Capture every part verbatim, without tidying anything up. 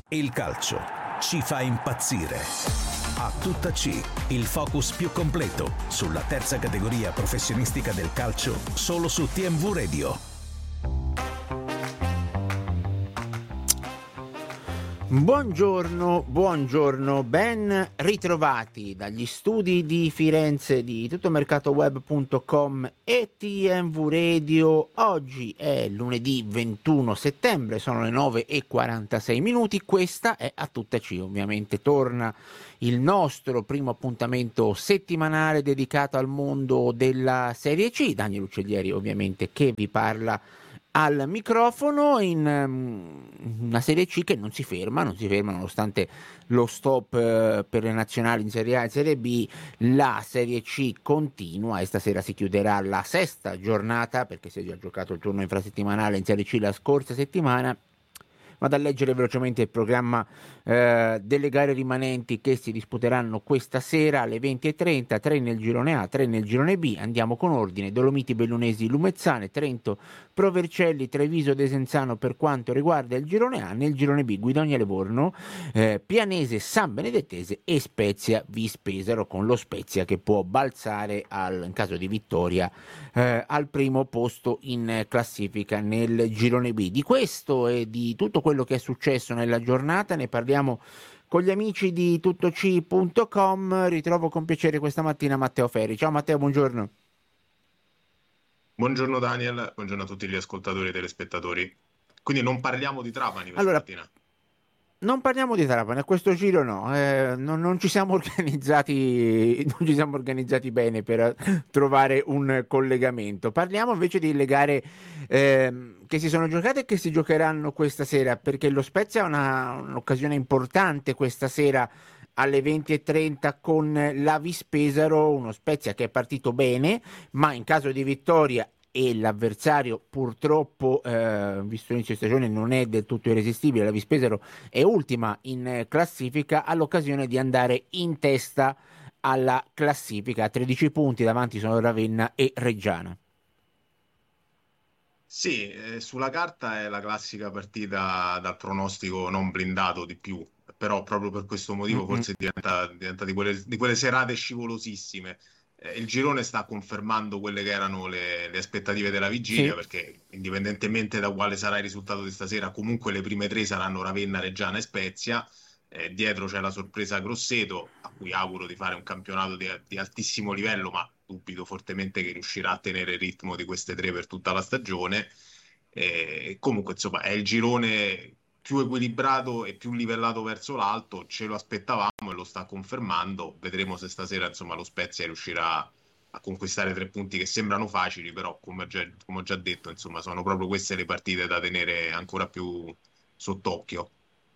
Il calcio ci fa impazzire. A tutta C, il focus più completo sulla terza categoria professionistica del calcio, solo su T M V Radio. Buongiorno, buongiorno, ben ritrovati dagli studi di Firenze di tuttomercatoweb punto com e T M V Radio. Oggi è lunedì ventuno settembre, sono le nove e quarantasei minuti, questa è A Tutta C, ovviamente torna il nostro primo appuntamento settimanale dedicato al mondo della Serie C. Daniel Uccellieri ovviamente che vi parla al microfono in um, una Serie C che non si ferma, non si ferma nonostante lo stop uh, per le nazionali in Serie A e Serie B. La Serie C continua e stasera si chiuderà la sesta giornata, perché si è già giocato il turno infrasettimanale in Serie C la scorsa settimana. Vado a leggere velocemente il programma eh, delle gare rimanenti che si disputeranno questa sera alle venti e trenta, tre nel girone A, tre nel girone B. Andiamo con ordine: Dolomiti Bellunesi Lumezzane, Trento Pro Vercelli, Treviso Desenzano per quanto riguarda il girone A. Nel girone B Guidonia Livorno, eh, Pianese San Benedettese e Spezia Vispesaro, con lo Spezia che può balzare al, in caso di vittoria eh, al primo posto in classifica nel girone B. Di questo e di tutto quello che è successo nella giornata ne parliamo con gli amici di tuttoc punto com. Ritrovo con piacere questa mattina Matteo Ferri. Ciao Matteo, buongiorno. Buongiorno Daniel, buongiorno a tutti gli ascoltatori e telespettatori. Quindi non parliamo di Trapani questa allora, mattina? Non parliamo di Trapani, a questo giro no, eh, non, non ci siamo organizzati non ci siamo organizzati bene per trovare un collegamento. Parliamo invece di le gare eh, che si sono giocate e che si giocheranno questa sera, perché lo Spezia ha una, un'occasione importante questa sera alle venti e trenta con la Vispesaro, uno Spezia che è partito bene, ma in caso di vittoria e l'avversario purtroppo, eh, visto l'inizio di stagione, non è del tutto irresistibile, la Vispesaro è ultima in classifica, ha l'occasione di andare in testa alla classifica. A tredici punti davanti sono Ravenna e Reggiana. Sì, eh, sulla carta è la classica partita dal pronostico non blindato di più, però proprio per questo motivo Mm-mm. forse diventa, diventa di quelle, di quelle serate scivolosissime. Eh, il girone sta confermando quelle che erano le, le aspettative della vigilia, Sì. perché indipendentemente da quale sarà il risultato di stasera, comunque le prime tre saranno Ravenna, Reggiana e Spezia. Eh, dietro c'è la sorpresa Grosseto, a cui auguro di fare un campionato di, di altissimo livello, ma dubito fortemente che riuscirà a tenere il ritmo di queste tre per tutta la stagione. Eh, comunque, insomma, è il girone più equilibrato e più livellato verso l'alto, ce lo aspettavamo e lo sta confermando. Vedremo se stasera, insomma, lo Spezia riuscirà a conquistare tre punti che sembrano facili, però come, già, come ho già detto, insomma, sono proprio queste le partite da tenere ancora più sott'occhio.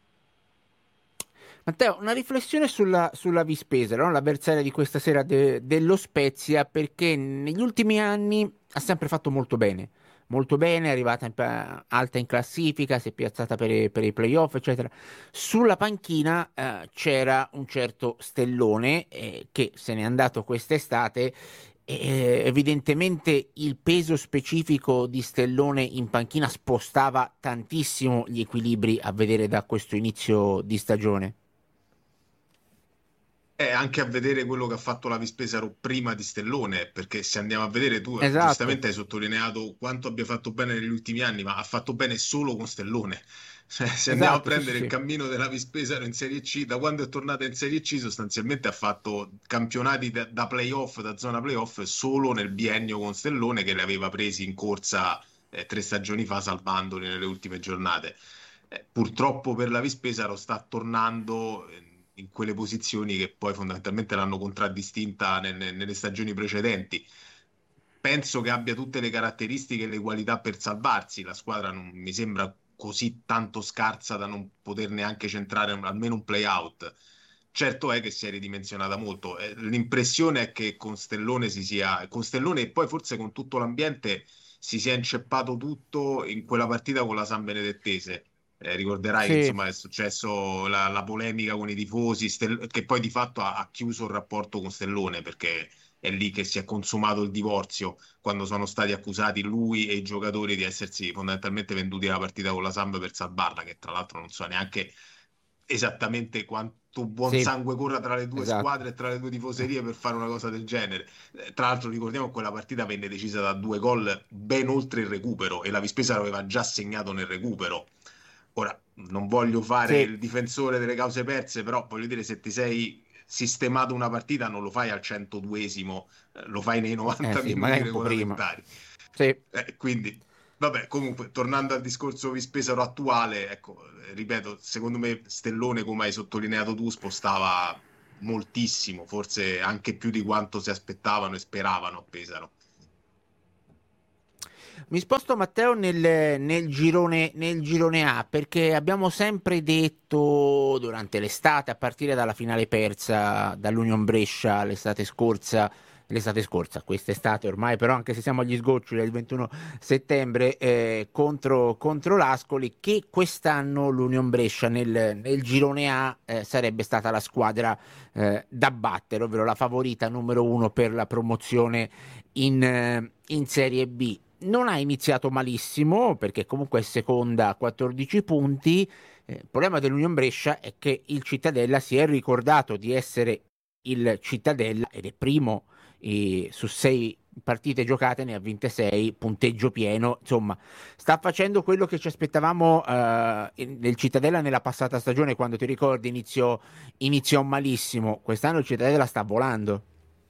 Matteo, una riflessione sulla, sulla Vispesaro, no? L'avversaria di questa sera de- dello Spezia, perché negli ultimi anni ha sempre fatto molto bene, molto bene, è arrivata in pa- alta in classifica, si è piazzata per i, per i playoff, eccetera. Sulla panchina eh, c'era un certo Stellone eh, che se n'è andato quest'estate. E evidentemente il peso specifico di Stellone in panchina spostava tantissimo gli equilibri a vedere da questo inizio di stagione. E anche a vedere quello che ha fatto la Vispesaro prima di Stellone, perché se andiamo a vedere, tu eh, Esatto, giustamente hai sottolineato quanto abbia fatto bene negli ultimi anni, ma ha fatto bene solo con Stellone. Cioè, se andiamo a esatto, sì, sì, prendere il sì. cammino della Vispesaro in Serie C, da quando è tornata in Serie C, sostanzialmente ha fatto campionati da, da playoff, da zona playoff, solo nel biennio con Stellone, che li aveva presi in corsa eh, tre stagioni fa, salvandoli nelle ultime giornate. Eh, purtroppo per la Vispesaro sta tornando eh, in quelle posizioni che poi fondamentalmente l'hanno contraddistinta nelle, nelle stagioni precedenti. Penso che abbia tutte le caratteristiche e le qualità per salvarsi. La squadra non mi sembra così tanto scarsa da non poter neanche centrare un- almeno un play-out. Certo è che si è ridimensionata molto. Eh, L'impressione è che con Stellone si sia, con Stellone e poi forse con tutto l'ambiente si sia inceppato tutto in quella partita con la San Benedettese. Eh, ricorderai che Sì, insomma è successo la, la polemica con i tifosi, Stel- che poi di fatto ha, ha chiuso il rapporto con Stellone, perché è lì che si è consumato il divorzio, quando sono stati accusati lui e i giocatori di essersi fondamentalmente venduti la partita con la Samp per salvarla, che tra l'altro non so neanche esattamente quanto buon Sì, sangue corra tra le due esatto. squadre e tra le due tifoserie per fare una cosa del genere. Eh, Tra l'altro ricordiamo che quella partita venne decisa da due gol ben oltre il recupero e la Vispesa l'aveva già segnato nel recupero. Ora, non voglio fare Sì, il difensore delle cause perse, però voglio dire, se ti sei sistemato una partita non lo fai al centoduesimo, eh, lo fai nei eh novanta sì, minuti magari un po' prima. regolamentari. Sì. Eh, quindi, vabbè, comunque, tornando al discorso Vispesaro attuale, ecco, eh, ripeto, secondo me Stellone, come hai sottolineato tu, spostava moltissimo, forse anche più di quanto si aspettavano e speravano a Pesaro. Mi sposto Matteo nel, nel girone, nel girone A perché abbiamo sempre detto durante l'estate, a partire dalla finale persa dall'Union Brescia l'estate scorsa, l'estate scorsa, quest'estate ormai, però anche se siamo agli sgoccioli del ventuno settembre eh, contro, contro l'Ascoli, che quest'anno l'Union Brescia nel, nel girone A eh, sarebbe stata la squadra eh, da battere, ovvero la favorita numero uno per la promozione in, eh, in Serie B. Non ha iniziato malissimo perché comunque è seconda a quattordici punti. Eh, il problema dell'Union Brescia è che il Cittadella si è ricordato di essere il Cittadella ed è primo eh, su sei partite giocate, ne ha vinte sei, punteggio pieno. Insomma, sta facendo quello che ci aspettavamo eh, del Cittadella nella passata stagione, quando ti ricordi iniziò, iniziò malissimo. Quest'anno il Cittadella sta volando.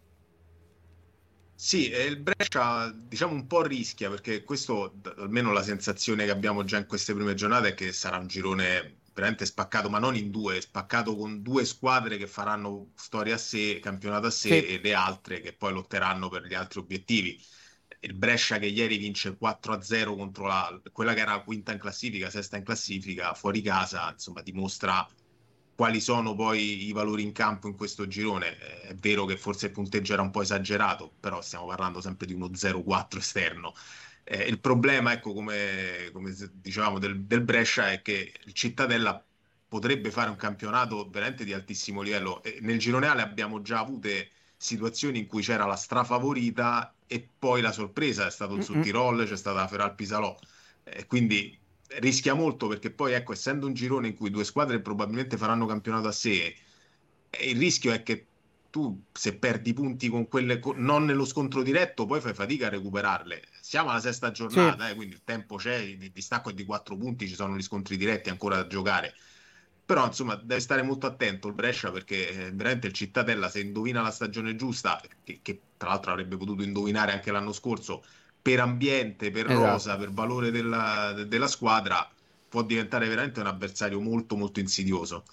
Sì, e il Brescia diciamo un po' rischia perché questo, d- almeno la sensazione che abbiamo già in queste prime giornate è che sarà un girone veramente spaccato, ma non in due, spaccato con due squadre che faranno storia a sé, campionato a sé Sì. e le altre che poi lotteranno per gli altri obiettivi. Il Brescia che ieri vince quattro a zero contro la, quella che era quinta in classifica, sesta in classifica, fuori casa, insomma, dimostra quali sono poi i valori in campo in questo girone. Eh, È vero che forse il punteggio era un po' esagerato, però stiamo parlando sempre di uno zero quattro esterno. Eh, il problema, ecco, come, come dicevamo del, del Brescia, è che il Cittadella potrebbe fare un campionato veramente di altissimo livello. E nel girone A le abbiamo già avute situazioni in cui c'era la strafavorita e poi la sorpresa è stato il Mm-mm. Sudtirol, c'è stata la Feral Pisalò. Eh, quindi rischia molto perché poi, ecco, essendo un girone in cui due squadre probabilmente faranno campionato a sé, eh, il rischio è che tu, se perdi punti con quelle, co- non nello scontro diretto, poi fai fatica a recuperarle. Siamo alla sesta Sì. giornata, eh, quindi il tempo c'è, il distacco è di quattro punti, ci sono gli scontri diretti ancora da giocare. Però, insomma, deve stare molto attento il Brescia perché eh, veramente il Cittadella, se indovina la stagione giusta, che, che tra l'altro avrebbe potuto indovinare anche l'anno scorso, per ambiente, per rosa, Esatto. per valore della, della squadra, può diventare veramente un avversario molto, molto insidioso.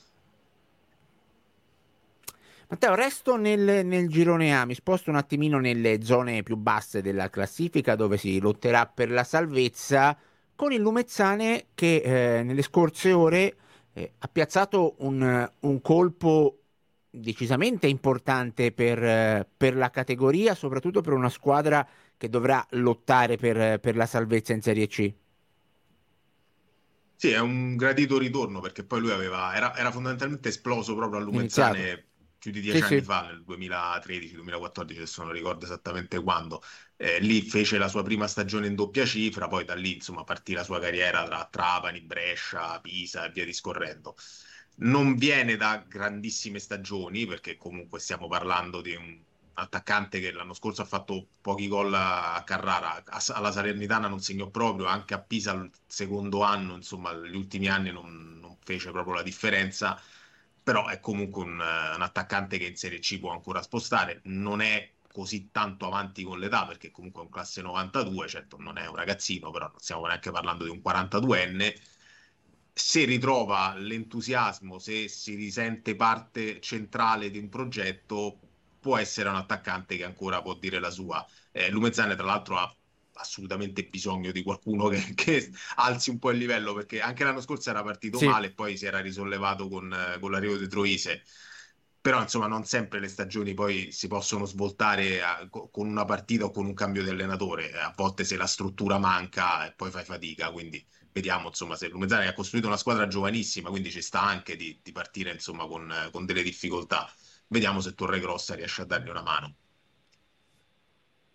Matteo, resto nel, nel girone A, mi sposto un attimino nelle zone più basse della classifica dove si lotterà per la salvezza con il Lumezzane che eh, nelle scorse ore eh, ha piazzato un, un colpo decisamente importante per, eh, per la categoria, soprattutto per una squadra che dovrà lottare per, per la salvezza in Serie C. Sì, è un gradito ritorno perché poi lui aveva, era, era fondamentalmente esploso proprio a Iniziato. Lumezzane più di Sì, dieci anni sì. fa, nel duemilatredici-duemilaquattordici, adesso non ricordo esattamente quando. Eh, lì fece la sua prima stagione in doppia cifra, poi da lì insomma partì la sua carriera tra Trapani, Brescia, Pisa e via discorrendo. Non viene da grandissime stagioni perché comunque stiamo parlando di un attaccante che l'anno scorso ha fatto pochi gol a Carrara, a- alla Salernitana non segnò proprio, anche a Pisa il secondo anno, insomma, gli ultimi anni non, non fece proprio la differenza, però è comunque un, eh, un attaccante che in Serie C può ancora spostare, non è così tanto avanti con l'età perché comunque è un classe novantadue, certo non è un ragazzino, però non stiamo neanche parlando di un quarantaduenne. Se ritrova l'entusiasmo, se si risente parte centrale di un progetto, può essere un attaccante che ancora può dire la sua. Eh, Lumezzane, tra l'altro, ha assolutamente bisogno di qualcuno che, che alzi un po' il livello, perché anche l'anno scorso era partito Sì. male e poi si era risollevato con, eh, con l'arrivo di Troise. Però, insomma, non sempre le stagioni poi si possono svoltare a- co- con una partita o con un cambio di allenatore. A volte se la struttura manca e poi fai fatica, quindi vediamo, insomma, se Lumezzane ha costruito una squadra giovanissima, quindi ci sta anche di, di partire, insomma, con, eh, con delle difficoltà. Vediamo se Torregrossa riesce a dargli una mano.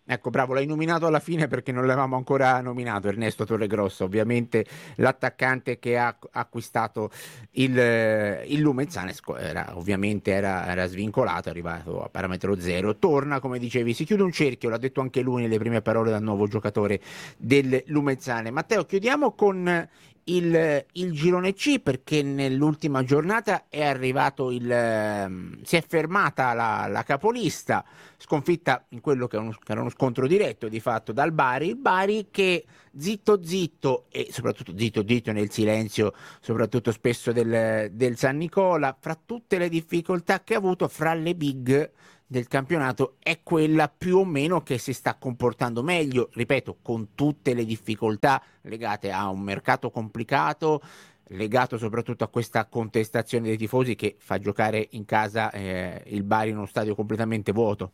Ecco, bravo, l'hai nominato alla fine perché non l'avevamo ancora nominato, Ernesto Torregrossa, ovviamente l'attaccante che ha acquistato il, il Lumezzane, era, ovviamente era, era svincolato, è arrivato a parametro zero, torna, come dicevi, si chiude un cerchio, l'ha detto anche lui nelle prime parole dal nuovo giocatore del Lumezzane. Matteo, chiudiamo con il, il girone C, perché nell'ultima giornata è arrivato il, si è fermata la, la capolista, sconfitta in quello che, è uno, che era uno scontro diretto di fatto dal Bari, il Bari che zitto zitto e soprattutto zitto zitto nel silenzio soprattutto spesso del, del San Nicola, fra tutte le difficoltà che ha avuto, fra le big del campionato è quella più o meno che si sta comportando meglio, ripeto, con tutte le difficoltà legate a un mercato complicato, legato soprattutto a questa contestazione dei tifosi che fa giocare in casa eh, il Bari in uno stadio completamente vuoto.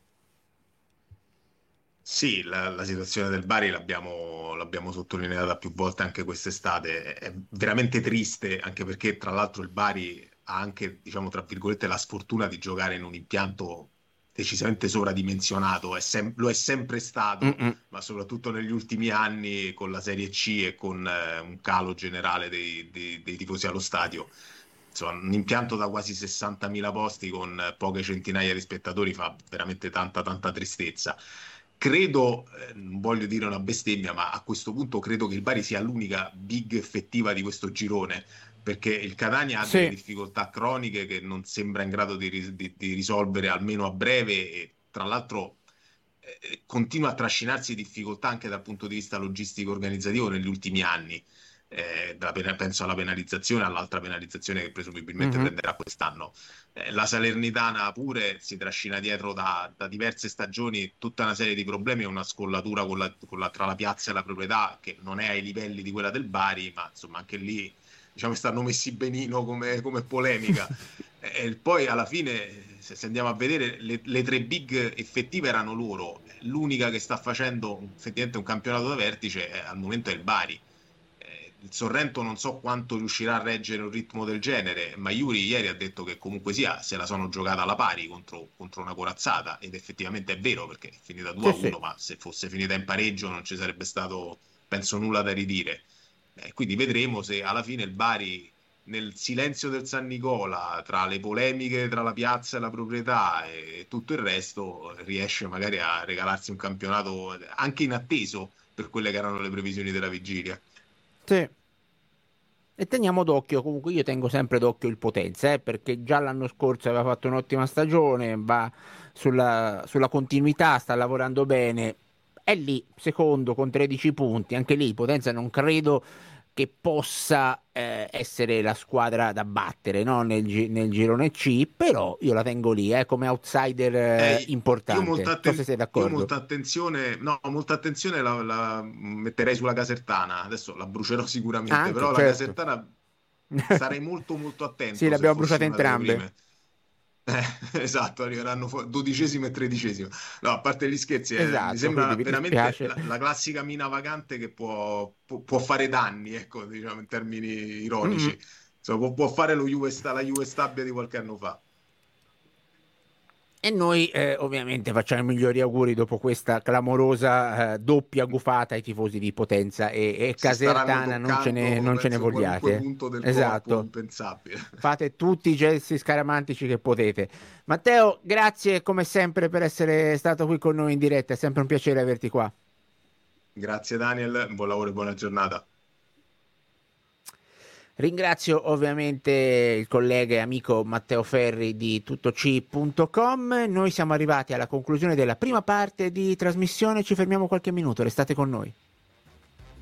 Sì, la, la situazione del Bari l'abbiamo l'abbiamo sottolineata più volte anche quest'estate, è veramente triste, anche perché tra l'altro il Bari ha anche, diciamo, tra virgolette, la sfortuna di giocare in un impianto decisamente sovradimensionato, è sem- lo è sempre stato, Mm-mm. ma soprattutto negli ultimi anni con la Serie C e con eh, un calo generale dei, dei- dei tifosi allo stadio. Insomma, un impianto da quasi sessantamila posti con eh, poche centinaia di spettatori fa veramente tanta, tanta tristezza. Credo, eh, non voglio dire una bestemmia, ma a questo punto credo che il Bari sia l'unica big effettiva di questo girone, perché il Catania ha delle Sì. difficoltà croniche che non sembra in grado di, ri- di- di risolvere almeno a breve e tra l'altro eh, continua a trascinarsi difficoltà anche dal punto di vista logistico organizzativo negli ultimi anni. Eh, dalla pena- penso alla penalizzazione, all'altra penalizzazione che presumibilmente Mm-hmm. prenderà quest'anno. Eh, la Salernitana pure si trascina dietro da, da diverse stagioni tutta una serie di problemi e una scollatura con la- con la- tra la piazza e la proprietà che non è ai livelli di quella del Bari, ma insomma anche lì diciamo stanno messi benino come, come polemica. E poi alla fine, se se andiamo a vedere, le, le tre big effettive erano loro. L'unica che sta facendo effettivamente un campionato da vertice è, al momento è il Bari. Eh, Il Sorrento non so quanto riuscirà a reggere un ritmo del genere, ma Iuri ieri ha detto che comunque sia se la sono giocata alla pari contro, contro una corazzata, ed effettivamente è vero perché è finita due Sì, a sì. uno, ma se fosse finita in pareggio non ci sarebbe stato, penso, nulla da ridire. Eh, quindi vedremo se alla fine il Bari nel silenzio del San Nicola, tra le polemiche tra la piazza e la proprietà e tutto il resto, riesce magari a regalarsi un campionato anche inatteso per quelle che erano le previsioni della vigilia. Sì. E teniamo d'occhio, comunque io tengo sempre d'occhio il Potenza, eh, perché già l'anno scorso aveva fatto un'ottima stagione, va sulla, sulla continuità, sta lavorando bene, è lì, secondo con tredici punti, anche lì il Potenza non credo che possa eh, essere la squadra da battere, no? nel, gi- nel girone C, però io la tengo lì eh, come outsider eh, Eh, io importante, molta, non so se atten- sei io d'accordo. molta attenzione, no, molta attenzione la, la metterei sulla Casertana, adesso la brucerò sicuramente, Anche, però la certo. Casertana sarei molto molto Sì, attento le se abbiamo fossi bruciate una delle entrambe. prime. Eh, esatto, arriveranno fu- dodicesimo e tredicesimo. No, a parte gli scherzi, eh, mi Esatto, quindi sembra mi veramente dispiace. la, la classica mina vagante che può, può- può fare danni, ecco, diciamo in termini Mm-mm. ironici. Insomma, può, può fare lo Juve, sta- la Juve Stabia di qualche anno fa. E noi eh, ovviamente facciamo i migliori auguri dopo questa clamorosa eh, doppia gufata ai tifosi di Potenza e, e Si staranno Casertana, non ce ne, toccando, non ce ne penso, qualunque vogliate. punto del corpo Esatto, impensabile. fate tutti i gesti scaramantici che potete. Matteo, grazie come sempre per essere stato qui con noi in diretta, è sempre un piacere averti qua. Grazie Daniel, buon lavoro e buona giornata. Ringrazio ovviamente il collega e amico Matteo Ferri di tuttoc punto com. Noi siamo arrivati alla conclusione della prima parte di trasmissione, ci fermiamo qualche minuto, restate con noi.